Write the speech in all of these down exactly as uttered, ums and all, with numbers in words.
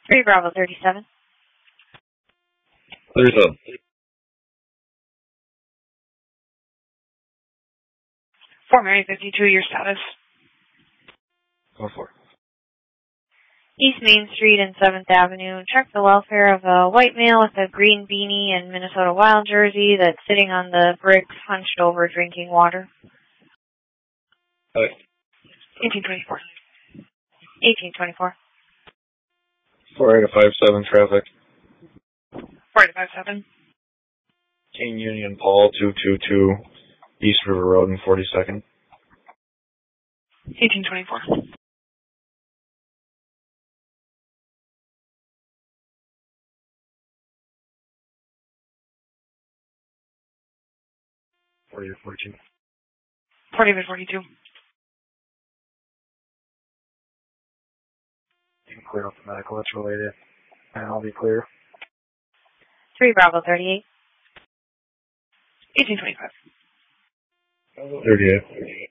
three Bravo thirty-seven. thirty-seven. four Mary fifty-two, your status. One four. East Main Street and seventh Avenue. Check the welfare of a white male with a green beanie and Minnesota Wild jersey that's sitting on the bricks hunched over drinking water. Hi. eighteen twenty-four. eighteen twenty-four. four eight five seven traffic. four eight five seven. King Union Paul two two two East River Road and forty-second. eighteen twenty-four. forty or forty-two. forty by forty-two. You can clear up the medical that's related, and I'll be clear. three Bravo thirty-eight. eighteen twenty-five. thirty-eight.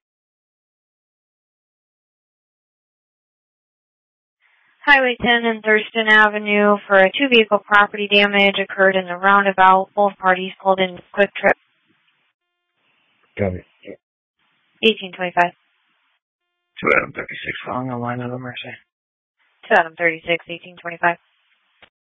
Highway ten and Thurston Avenue for a two-vehicle property damage occurred in the roundabout. Both parties pulled in Quick Trip. Copy. eighteen twenty-five. two Adam thirty-six. Wrong on line of the Mercy. two Adam thirty-six, eighteen twenty-five.